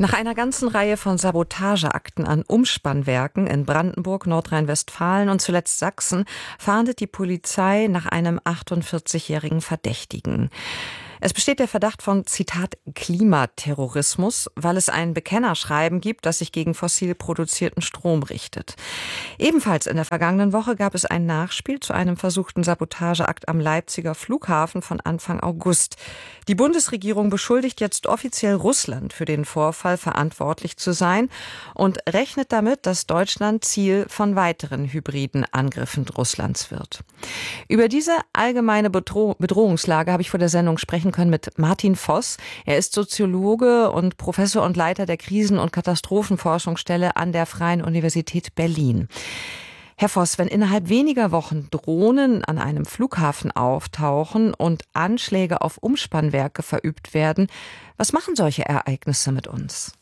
Nach einer ganzen Reihe von Sabotageakten an Umspannwerken in Brandenburg, Nordrhein-Westfalen und zuletzt Sachsen fahndet die Polizei nach einem 48-jährigen Verdächtigen. Es besteht der Verdacht von, Zitat, Klimaterrorismus, weil es ein Bekennerschreiben gibt, das sich gegen fossil produzierten Strom richtet. Ebenfalls in der vergangenen Woche gab es ein Nachspiel zu einem versuchten Sabotageakt am Leipziger Flughafen von Anfang August. Die Bundesregierung beschuldigt jetzt offiziell Russland für den Vorfall verantwortlich zu sein und rechnet damit, dass Deutschland Ziel von weiteren hybriden Angriffen Russlands wird. Über diese allgemeine Bedrohungslage habe ich vor der Sendung sprechen können mit Martin Voss. Er ist Soziologe und Professor und Leiter der Krisen- und Katastrophenforschungsstelle an der Freien Universität Berlin. Herr Voss, wenn innerhalb weniger Wochen Drohnen an einem Flughafen auftauchen und Anschläge auf Umspannwerke verübt werden, was machen solche Ereignisse mit uns?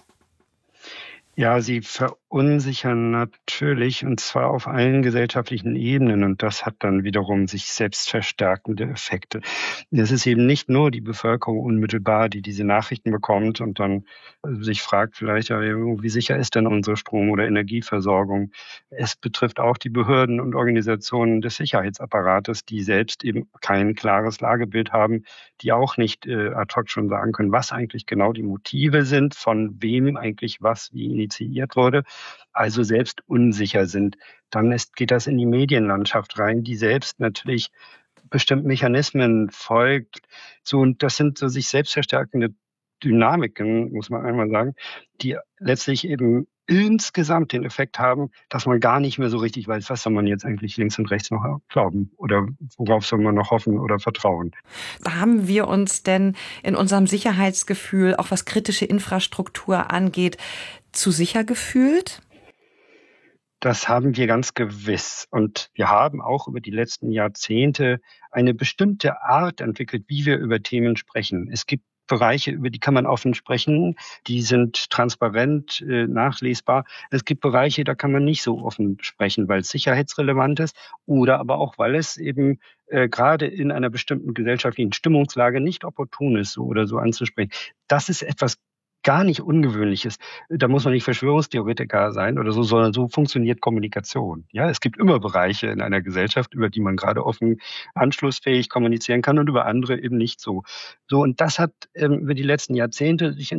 Ja, sie verunsichern natürlich, und zwar auf allen gesellschaftlichen Ebenen. Und das hat dann wiederum sich selbst verstärkende Effekte. Es ist eben nicht nur die Bevölkerung unmittelbar, die diese Nachrichten bekommt und dann sich fragt vielleicht, ja, wie sicher ist denn unsere Strom- oder Energieversorgung? Es betrifft auch die Behörden und Organisationen des Sicherheitsapparates, die selbst eben kein klares Lagebild haben, die auch nicht ad hoc schon sagen können, was eigentlich genau die Motive sind, von wem eigentlich was wie initiiert wurde, also selbst unsicher sind. Dann geht das in die Medienlandschaft rein, die selbst natürlich bestimmten Mechanismen folgt. So, und das sind so sich selbst verstärkende Dynamiken, muss man einmal sagen, die letztlich eben insgesamt den Effekt haben, dass man gar nicht mehr so richtig weiß, was soll man jetzt eigentlich links und rechts noch glauben oder worauf soll man noch hoffen oder vertrauen. Haben wir uns denn in unserem Sicherheitsgefühl, auch was kritische Infrastruktur angeht, zu sicher gefühlt? Das haben wir ganz gewiss. Und wir haben auch über die letzten Jahrzehnte eine bestimmte Art entwickelt, wie wir über Themen sprechen. Es gibt Bereiche, über die kann man offen sprechen, die sind transparent, nachlesbar. Es gibt Bereiche, da kann man nicht so offen sprechen, weil es sicherheitsrelevant ist oder aber auch, weil es eben gerade in einer bestimmten gesellschaftlichen Stimmungslage nicht opportun ist, so oder so anzusprechen. Das ist etwas gar nicht Ungewöhnliches. Da muss man nicht Verschwörungstheoretiker sein oder so, sondern so funktioniert Kommunikation. Ja, es gibt immer Bereiche in einer Gesellschaft, über die man gerade offen, anschlussfähig kommunizieren kann und über andere eben nicht so. So, und das hat über die letzten Jahrzehnte sich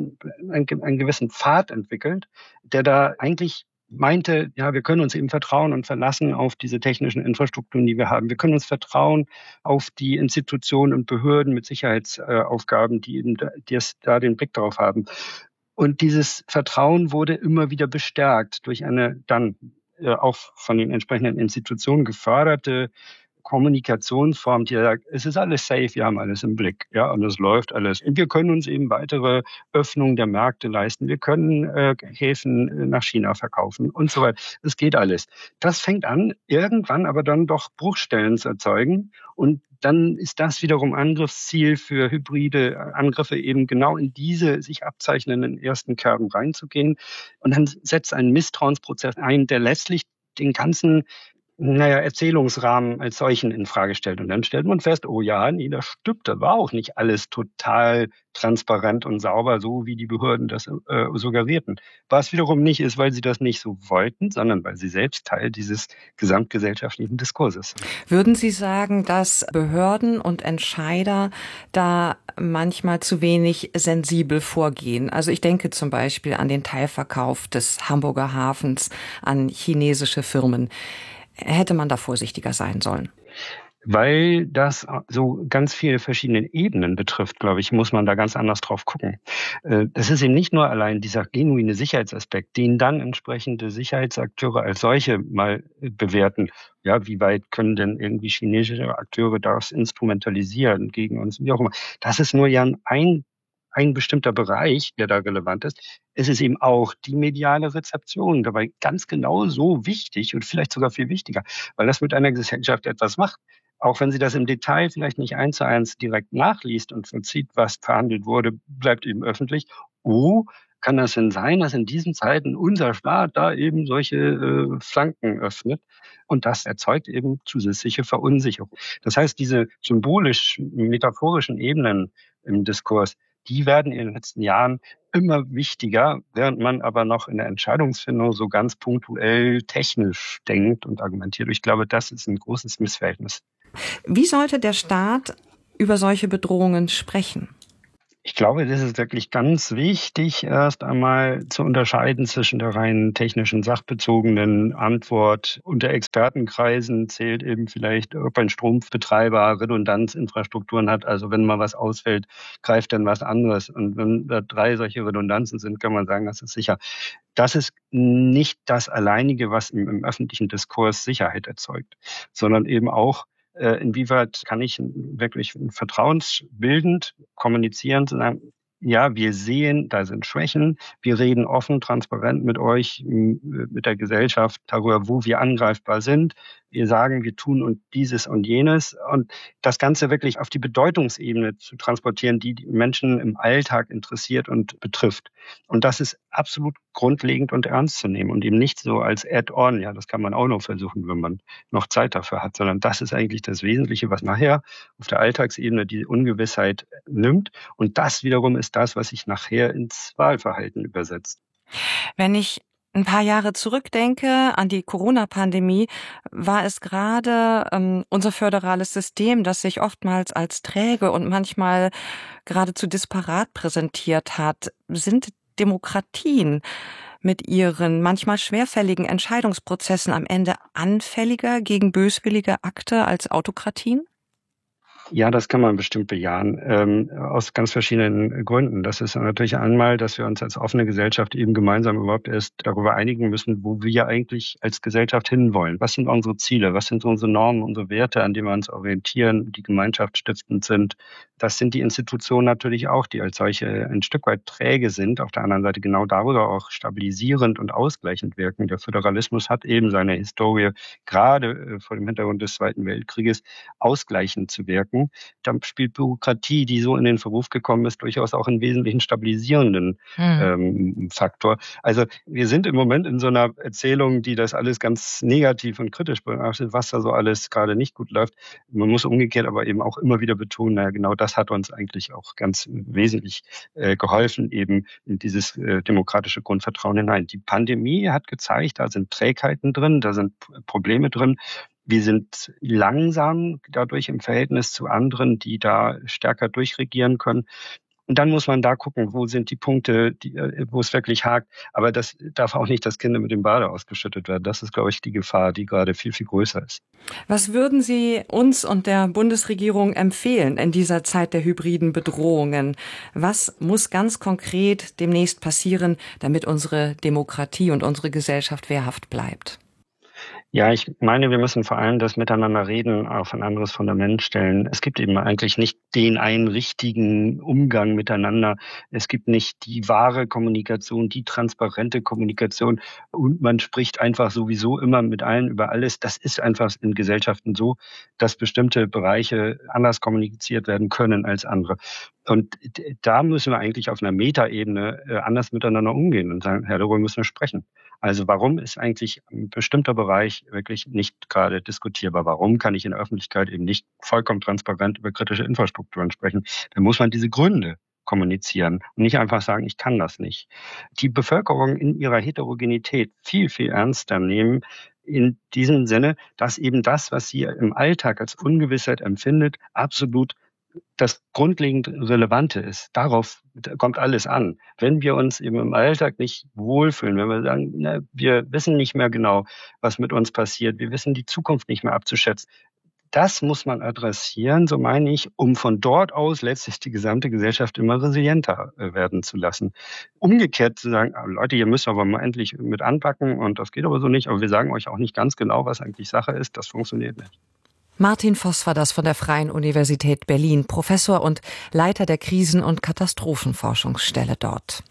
einen gewissen Pfad entwickelt, der da eigentlich meinte, ja, wir können uns eben vertrauen und verlassen auf diese technischen Infrastrukturen, die wir haben. Wir können uns vertrauen auf die Institutionen und Behörden mit Sicherheitsaufgaben, die eben da den Blick darauf haben. Und dieses Vertrauen wurde immer wieder bestärkt durch eine dann auch von den entsprechenden Institutionen geförderte Kommunikationsform, die sagt, es ist alles safe, wir haben alles im Blick, ja, und es läuft alles. Und wir können uns eben weitere Öffnungen der Märkte leisten. Wir können Häfen nach China verkaufen und so weiter. Es geht alles. Das fängt an, irgendwann aber dann doch Bruchstellen zu erzeugen. Und dann ist das wiederum Angriffsziel für hybride Angriffe, eben genau in diese sich abzeichnenden ersten Kerben reinzugehen. Und dann setzt ein Misstrauensprozess ein, der letztlich den ganzen Erzählungsrahmen als solchen in Frage stellt. Und dann stellt man fest, oh ja, nee, das stimmt, da war auch nicht alles total transparent und sauber, so wie die Behörden das suggerierten. Was wiederum nicht ist, weil sie das nicht so wollten, sondern weil sie selbst Teil dieses gesamtgesellschaftlichen Diskurses sind. Würden Sie sagen, dass Behörden und Entscheider da manchmal zu wenig sensibel vorgehen? Also ich denke zum Beispiel an den Teilverkauf des Hamburger Hafens an chinesische Firmen. Hätte man da vorsichtiger sein sollen? Weil das so ganz viele verschiedene Ebenen betrifft, glaube ich, muss man da ganz anders drauf gucken. Das ist eben nicht nur allein dieser genuine Sicherheitsaspekt, den dann entsprechende Sicherheitsakteure als solche mal bewerten. Ja, wie weit können denn irgendwie chinesische Akteure das instrumentalisieren gegen uns, wie auch immer. Das ist nur ja ein bestimmter Bereich, der da relevant ist. Es ist eben auch die mediale Rezeption dabei ganz genau so wichtig und vielleicht sogar viel wichtiger, weil das mit einer Gesellschaft etwas macht. Auch wenn sie das im Detail vielleicht nicht 1:1 direkt nachliest und vollzieht, was verhandelt wurde, bleibt eben öffentlich. Oh, kann das denn sein, dass in diesen Zeiten unser Staat da eben solche Flanken öffnet? Und das erzeugt eben zusätzliche Verunsicherung. Das heißt, diese symbolisch-metaphorischen Ebenen im Diskurs, die werden in den letzten Jahren immer wichtiger, während man aber noch in der Entscheidungsfindung so ganz punktuell technisch denkt und argumentiert. Ich glaube, das ist ein großes Missverhältnis. Wie sollte der Staat über solche Bedrohungen sprechen? Ich glaube, das ist wirklich ganz wichtig, erst einmal zu unterscheiden zwischen der rein technischen, sachbezogenen Antwort. Unter Expertenkreisen zählt eben vielleicht, ob ein Strombetreiber Redundanzinfrastrukturen hat. Also wenn mal was ausfällt, greift dann was anderes. Und wenn da 3 solche Redundanzen sind, kann man sagen, das ist sicher. Das ist nicht das Alleinige, was im öffentlichen Diskurs Sicherheit erzeugt, sondern eben auch, inwieweit kann ich wirklich vertrauensbildend kommunizieren, zu sagen, ja, wir sehen, da sind Schwächen. Wir reden offen, transparent mit euch, mit der Gesellschaft darüber, wo wir angreifbar sind. Wir sagen, wir tun und dieses und jenes. Und das Ganze wirklich auf die Bedeutungsebene zu transportieren, die die Menschen im Alltag interessiert und betrifft. Und das ist absolut grundlegend und ernst zu nehmen und eben nicht so als Add-on. Ja, das kann man auch noch versuchen, wenn man noch Zeit dafür hat, sondern das ist eigentlich das Wesentliche, was nachher auf der Alltagsebene die Ungewissheit nimmt. Und das wiederum ist das, was sich nachher ins Wahlverhalten übersetzt. Wenn ich ein paar Jahre zurückdenke an die Corona-Pandemie, war es gerade unser föderales System, das sich oftmals als träge und manchmal geradezu disparat präsentiert hat. Sind Demokratien mit ihren manchmal schwerfälligen Entscheidungsprozessen am Ende anfälliger gegen böswillige Akte als Autokratien? Ja, das kann man bestimmt bejahen, aus ganz verschiedenen Gründen. Das ist natürlich einmal, dass wir uns als offene Gesellschaft eben gemeinsam überhaupt erst darüber einigen müssen, wo wir eigentlich als Gesellschaft hinwollen. Was sind unsere Ziele? Was sind unsere Normen, unsere Werte, an denen wir uns orientieren, die gemeinschaftsstiftend sind? Das sind die Institutionen natürlich auch, die als solche ein Stück weit träge sind. Auf der anderen Seite genau darüber auch stabilisierend und ausgleichend wirken. Der Föderalismus hat eben seine Historie, gerade vor dem Hintergrund des Zweiten Weltkrieges, ausgleichend zu wirken. Da spielt Bürokratie, die so in den Verruf gekommen ist, durchaus auch einen wesentlichen stabilisierenden Faktor. Also wir sind im Moment in so einer Erzählung, die das alles ganz negativ und kritisch betrachtet, was da so alles gerade nicht gut läuft. Man muss umgekehrt aber eben auch immer wieder betonen, naja, genau das hat uns eigentlich auch ganz wesentlich geholfen, eben in dieses demokratische Grundvertrauen hinein. Die Pandemie hat gezeigt, da sind Trägheiten drin, da sind Probleme drin. Wir sind langsam dadurch im Verhältnis zu anderen, die da stärker durchregieren können. Und dann muss man da gucken, wo sind die Punkte, wo es wirklich hakt. Aber das darf auch nicht das Kind mit dem Bade ausgeschüttet werden. Das ist, glaube ich, die Gefahr, die gerade viel, viel größer ist. Was würden Sie uns und der Bundesregierung empfehlen in dieser Zeit der hybriden Bedrohungen? Was muss ganz konkret demnächst passieren, damit unsere Demokratie und unsere Gesellschaft wehrhaft bleibt? Ja, ich meine, wir müssen vor allem das Miteinander-Reden auf ein anderes Fundament stellen. Es gibt eben eigentlich nicht den einen richtigen Umgang miteinander. Es gibt nicht die wahre Kommunikation, die transparente Kommunikation und man spricht einfach sowieso immer mit allen über alles. Das ist einfach in Gesellschaften so, dass bestimmte Bereiche anders kommuniziert werden können als andere. Und da müssen wir eigentlich auf einer Metaebene anders miteinander umgehen und sagen, darüber müssen wir sprechen. Also warum ist eigentlich ein bestimmter Bereich wirklich nicht gerade diskutierbar? Warum kann ich in der Öffentlichkeit eben nicht vollkommen transparent über kritische Infrastrukturen sprechen? Da muss man diese Gründe kommunizieren und nicht einfach sagen, ich kann das nicht. Die Bevölkerung in ihrer Heterogenität viel, viel ernster nehmen, in diesem Sinne, dass eben das, was sie im Alltag als Ungewissheit empfindet, absolut das grundlegend Relevante ist. Darauf kommt alles an. Wenn wir uns eben im Alltag nicht wohlfühlen, wenn wir sagen, na, wir wissen nicht mehr genau, was mit uns passiert, wir wissen die Zukunft nicht mehr abzuschätzen, das muss man adressieren, so meine ich, um von dort aus letztlich die gesamte Gesellschaft immer resilienter werden zu lassen. Umgekehrt zu sagen, Leute, ihr müsst aber mal endlich mit anpacken und das geht aber so nicht, aber wir sagen euch auch nicht ganz genau, was eigentlich Sache ist, das funktioniert nicht. Martin Voss war das von der Freien Universität Berlin, Professor und Leiter der Krisen- und Katastrophenforschungsstelle dort.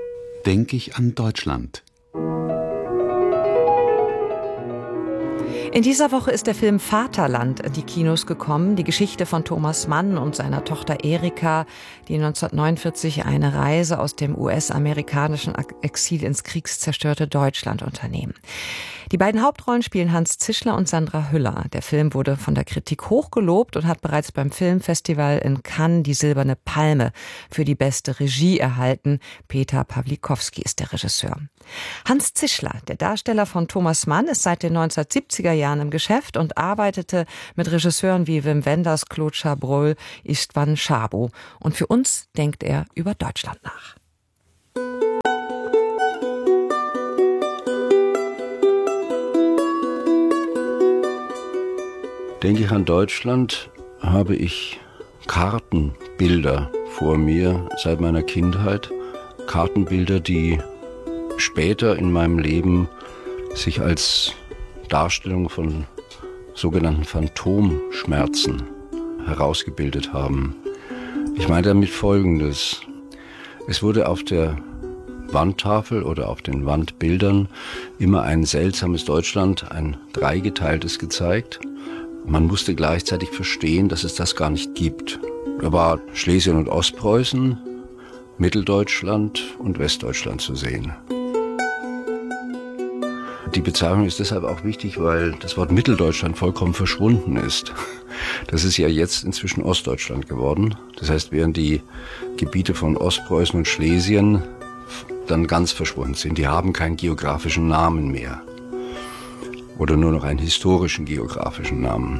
Denke ich an Deutschland. In dieser Woche ist der Film Vaterland in die Kinos gekommen. Die Geschichte von Thomas Mann und seiner Tochter Erika, die 1949 eine Reise aus dem US-amerikanischen Exil ins kriegszerstörte Deutschland unternehmen. Die beiden Hauptrollen spielen Hans Zischler und Sandra Hüller. Der Film wurde von der Kritik hochgelobt und hat bereits beim Filmfestival in Cannes die Silberne Palme für die beste Regie erhalten. Peter Pawlikowski ist der Regisseur. Hans Zischler, der Darsteller von Thomas Mann, ist seit den 1970er Jahren im Geschäft und arbeitete mit Regisseuren wie Wim Wenders, Claude Chabrol, Istvan Szabo. Und für uns denkt er über Deutschland nach. Denke ich an Deutschland, habe ich Kartenbilder vor mir seit meiner Kindheit. Kartenbilder, die später in meinem Leben sich als Darstellung von sogenannten Phantomschmerzen herausgebildet haben. Ich meine damit Folgendes. Es wurde auf der Wandtafel oder auf den Wandbildern immer ein seltsames Deutschland, ein dreigeteiltes gezeigt. Man musste gleichzeitig verstehen, dass es das gar nicht gibt. Da war Schlesien und Ostpreußen, Mitteldeutschland und Westdeutschland zu sehen. Die Bezeichnung ist deshalb auch wichtig, weil das Wort Mitteldeutschland vollkommen verschwunden ist. Das ist ja jetzt inzwischen Ostdeutschland geworden. Das heißt, während die Gebiete von Ostpreußen und Schlesien dann ganz verschwunden sind, die haben keinen geografischen Namen mehr. Oder nur noch einen historischen geografischen Namen.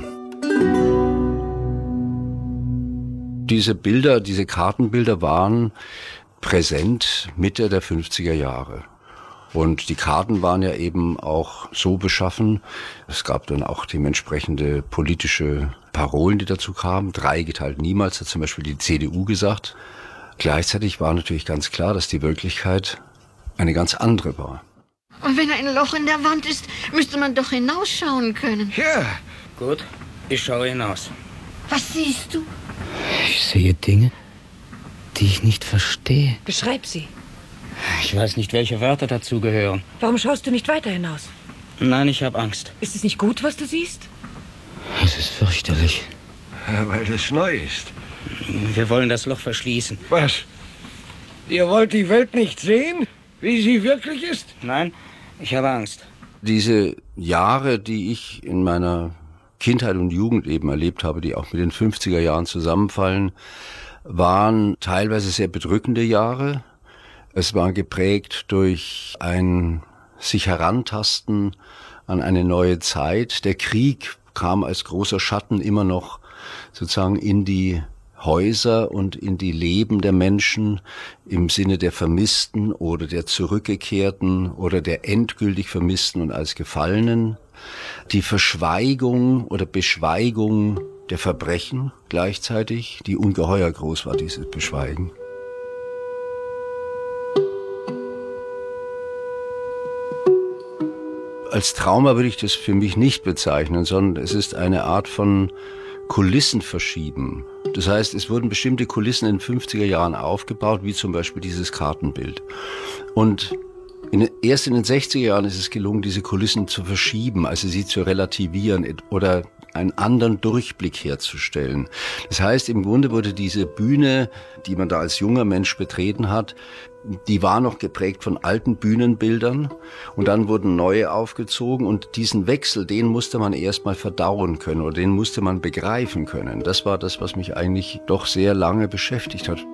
Diese Bilder, diese Kartenbilder waren präsent Mitte der 50er Jahre. Und die Karten waren ja eben auch so beschaffen, es gab dann auch dementsprechende politische Parolen, die dazu kamen. Dreigeteilt niemals, hat zum Beispiel die CDU gesagt. Gleichzeitig war natürlich ganz klar, dass die Wirklichkeit eine ganz andere war. Und wenn ein Loch in der Wand ist, müsste man doch hinausschauen können. Ja. Gut, ich schaue hinaus. Was siehst du? Ich sehe Dinge, die ich nicht verstehe. Beschreib sie. Ich weiß nicht, welche Wörter dazugehören. Warum schaust du nicht weiter hinaus? Nein, ich habe Angst. Ist es nicht gut, was du siehst? Es ist fürchterlich. Ja, weil es neu ist. Wir wollen das Loch verschließen. Was? Ihr wollt die Welt nicht sehen, wie sie wirklich ist? Nein, ich habe Angst. Diese Jahre, die ich in meiner Kindheit und Jugend eben erlebt habe, die auch mit den 50er Jahren zusammenfallen, waren teilweise sehr bedrückende Jahre. Es war geprägt durch ein sich herantasten an eine neue Zeit. Der Krieg kam als großer Schatten immer noch sozusagen in die Häuser und in die Leben der Menschen im Sinne der Vermissten oder der Zurückgekehrten oder der endgültig Vermissten und als Gefallenen. Die Verschweigung oder Beschweigung der Verbrechen gleichzeitig, die ungeheuer groß war, dieses Beschweigen. Als Trauma würde ich das für mich nicht bezeichnen, sondern es ist eine Art von Kulissenverschieben. Das heißt, es wurden bestimmte Kulissen in den 50er Jahren aufgebaut, wie zum Beispiel dieses Kartenbild. Und erst in den 60er Jahren ist es gelungen, diese Kulissen zu verschieben, also sie zu relativieren oder einen anderen Durchblick herzustellen. Das heißt, im Grunde wurde diese Bühne, die man da als junger Mensch betreten hat, die war noch geprägt von alten Bühnenbildern und dann wurden neue aufgezogen und diesen Wechsel, den musste man erstmal verdauen können oder den musste man begreifen können. Das war das, was mich eigentlich doch sehr lange beschäftigt hat.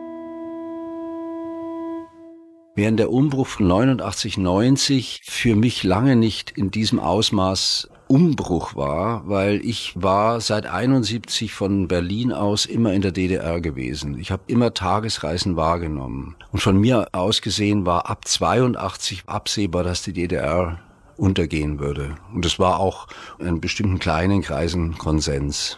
Während der Umbruch von 89, 90 für mich lange nicht in diesem Ausmaß Umbruch war, weil ich war seit 71 von Berlin aus immer in der DDR gewesen. Ich habe immer Tagesreisen wahrgenommen. Und von mir aus gesehen war ab 82 absehbar, dass die DDR untergehen würde. Und es war auch in bestimmten kleinen Kreisen Konsens.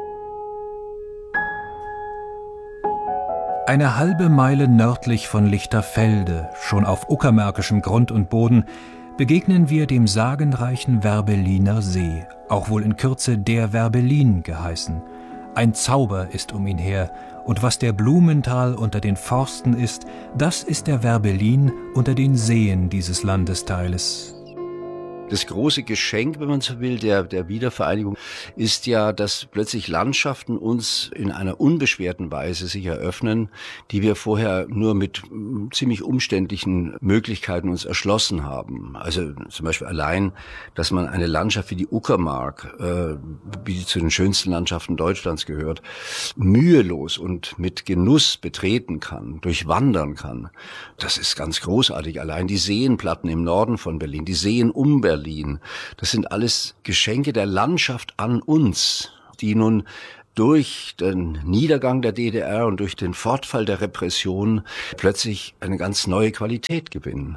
Eine halbe Meile nördlich von Lichterfelde, schon auf uckermärkischem Grund und Boden, begegnen wir dem sagenreichen Werbelliner See, auch wohl in Kürze der Werbellin geheißen. Ein Zauber ist um ihn her, und was der Blumenthal unter den Forsten ist, das ist der Werbellin unter den Seen dieses Landesteiles. Das große Geschenk, wenn man so will, der Wiedervereinigung ist ja, dass plötzlich Landschaften uns in einer unbeschwerten Weise sich eröffnen, die wir vorher nur mit ziemlich umständlichen Möglichkeiten uns erschlossen haben. Also zum Beispiel allein, dass man eine Landschaft wie die Uckermark, die zu den schönsten Landschaften Deutschlands gehört, mühelos und mit Genuss betreten kann, durchwandern kann. Das ist ganz großartig. Allein die Seenplatten im Norden von Berlin, die Seen um Berlin, das sind alles Geschenke der Landschaft an uns, die nun durch den Niedergang der DDR und durch den Fortfall der Repression plötzlich eine ganz neue Qualität gewinnen.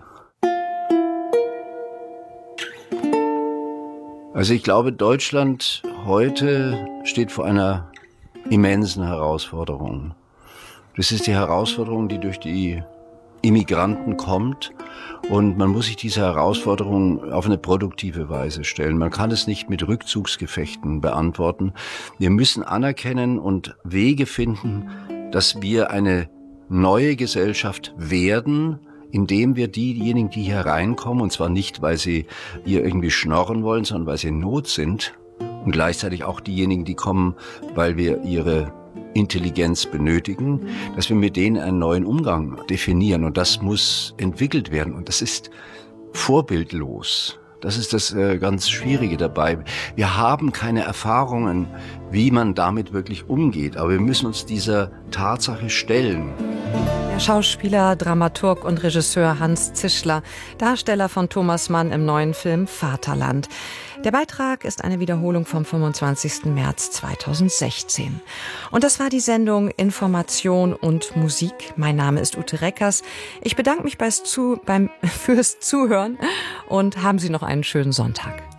Also ich glaube, Deutschland heute steht vor einer immensen Herausforderung. Das ist die Herausforderung, die durch die Immigranten kommt, und man muss sich diese Herausforderung auf eine produktive Weise stellen. Man kann es nicht mit Rückzugsgefechten beantworten. Wir müssen anerkennen und Wege finden, dass wir eine neue Gesellschaft werden, indem wir diejenigen, die hier reinkommen, und zwar nicht, weil sie hier irgendwie schnorren wollen, sondern weil sie in Not sind, und gleichzeitig auch diejenigen, die kommen, weil wir ihre Intelligenz benötigen, dass wir mit denen einen neuen Umgang definieren. Und das muss entwickelt werden. Und das ist vorbildlos. Das ist das ganz Schwierige dabei. Wir haben keine Erfahrungen, wie man damit wirklich umgeht. Aber wir müssen uns dieser Tatsache stellen. Der Schauspieler, Dramaturg und Regisseur Hans Zischler, Darsteller von Thomas Mann im neuen Film Vaterland. Der Beitrag ist eine Wiederholung vom 25. März 2016. Und das war die Sendung Information und Musik. Mein Name ist Ute Reckers. Ich bedanke mich fürs Zuhören und haben Sie noch einen schönen Sonntag.